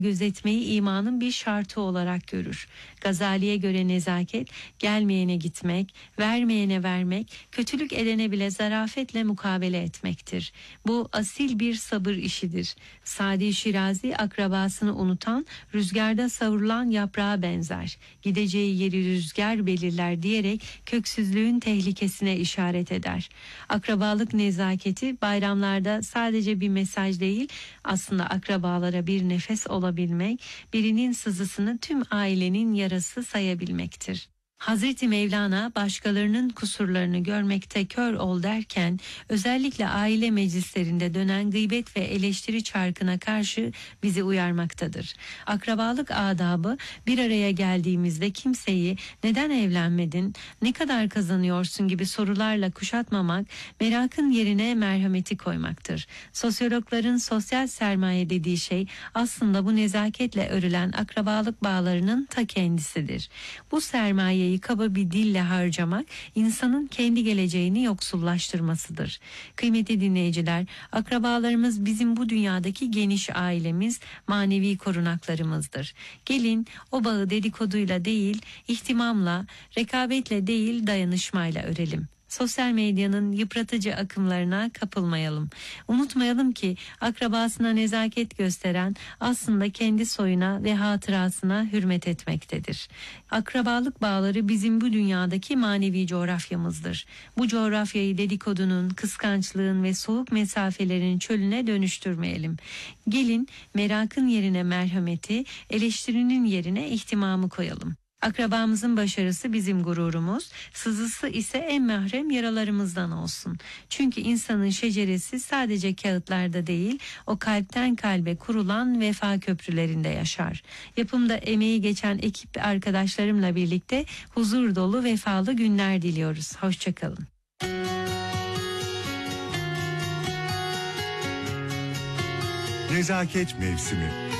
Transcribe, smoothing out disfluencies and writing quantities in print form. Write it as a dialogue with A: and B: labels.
A: gözetmeyi imanın bir şartı olarak görür. Gazali'ye göre nezaket, gelmeyene gitmek, vermeyene vermek, kötülük edene bile zarafetle mukabele etmektir. Bu asil bir sabır işidir. Sadi Şirazi akrabasını unutan, rüzgarda savrulan yaprağa benzer. Gideceği yeri rüzgar belirler diyerek köksüzlüğün tehlikesine işaret eder. Akrabalık nezaketi bayramlarda sadece bir mesaj değil, aslında akrabalara bir nefes olabilmek, birinin sızısını tüm ailenin yarası sayabilmektir. Hazreti Mevlana başkalarının kusurlarını görmekte kör ol derken özellikle aile meclislerinde dönen gıybet ve eleştiri çarkına karşı bizi uyarmaktadır. Akrabalık adabı bir araya geldiğimizde kimseyi neden evlenmedin, ne kadar kazanıyorsun gibi sorularla kuşatmamak, merakın yerine merhameti koymaktır. Sosyologların sosyal sermaye dediği şey aslında bu nezaketle örülen akrabalık bağlarının ta kendisidir. Bu sermayeyi kaba bir dille harcamak insanın kendi geleceğini yoksullaştırmasıdır. Kıymetli dinleyiciler, akrabalarımız bizim bu dünyadaki geniş ailemiz, manevi korunaklarımızdır. Gelin o bağı dedikoduyla değil, ihtimamla, rekabetle değil, dayanışmayla örelim. Sosyal medyanın yıpratıcı akımlarına kapılmayalım. Unutmayalım ki akrabasına nezaket gösteren aslında kendi soyuna ve hatırasına hürmet etmektedir. Akrabalık bağları bizim bu dünyadaki manevi coğrafyamızdır. Bu coğrafyayı dedikodunun, kıskançlığın ve soğuk mesafelerin çölüne dönüştürmeyelim. Gelin merakın yerine merhameti, eleştirinin yerine ihtimamı koyalım. Akrabamızın başarısı bizim gururumuz, sızısı ise en mahrem yaralarımızdan olsun. Çünkü insanın şeceresi sadece kağıtlarda değil, o kalpten kalbe kurulan vefa köprülerinde yaşar. Yapımda emeği geçen ekip arkadaşlarımla birlikte huzur dolu vefalı günler diliyoruz. Hoşçakalın.
B: Nezaket mevsimi.